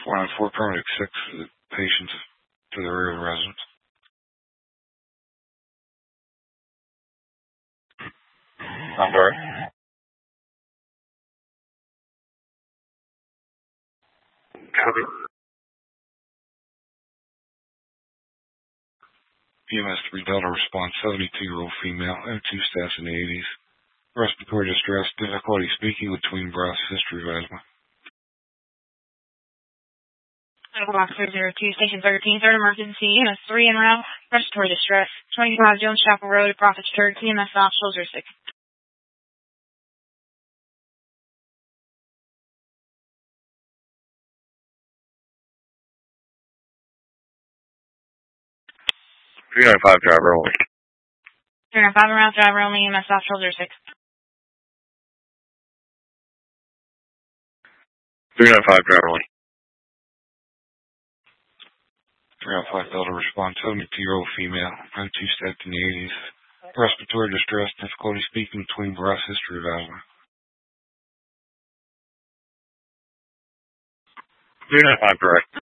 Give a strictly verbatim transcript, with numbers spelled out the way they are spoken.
four nine four, paramedic six for the patients to the rear of the residence. I'm sorry. Copy. E M S three Delta response, seventy-two-year-old female, O two status in the eighties. Respiratory distress, difficulty speaking between breaths, history of asthma. Box zero zero two, Station thirteen, third emergency, E M S three en route, respiratory distress, twenty-five Jones Chapel Road, Prophets Church, E M S off, shoulder six. three nine five, driver only. three nine five en route, driver only, E M S off, shoulder six. three nine five, driver only. three nine five Delta response, seventy-two-year-old female, O two status in the eighties. Respiratory distress, difficulty speaking between breaths, history of asthma. three nine five, correct.